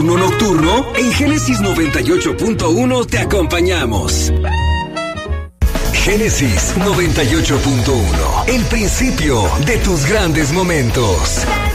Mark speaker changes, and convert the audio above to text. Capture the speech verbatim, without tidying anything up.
Speaker 1: Uno nocturno, en Génesis noventa y ocho punto uno te acompañamos. Génesis noventa y ocho punto uno, el principio de tus grandes momentos.